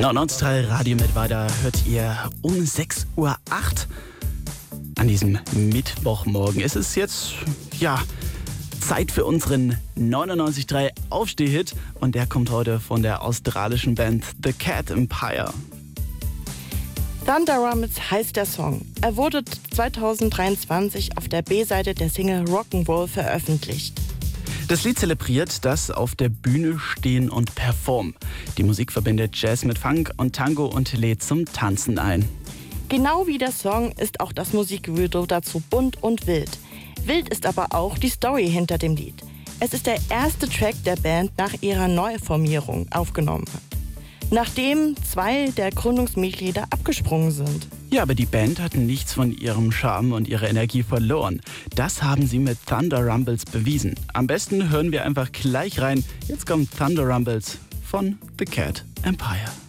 99.3 Radio mit weiter hört ihr um 6:08 Uhr an diesem Mittwochmorgen. Es ist jetzt, Zeit für unseren 99.3 Aufsteh-Hit und der kommt heute von der australischen Band The Cat Empire. Thunder Rumbles heißt der Song. Er wurde 2023 auf der B-Seite der Single Rock'n'Roll veröffentlicht. Das Lied zelebriert das auf der Bühne stehen und performen. Die Musik verbindet Jazz mit Funk und Tango und lädt zum Tanzen ein. Genau wie der Song ist auch das Musikvideo dazu bunt und wild. Wild ist aber auch die Story hinter dem Lied. Es ist der erste Track der Band nach ihrer Neuformierung aufgenommen hat, nachdem 2 der Gründungsmitglieder abgesprungen sind. Ja, aber die Band hat nichts von ihrem Charme und ihrer Energie verloren. Das haben sie mit Thunder Rumbles bewiesen. Am besten hören wir einfach gleich rein. Jetzt kommt Thunder Rumbles von The Cat Empire.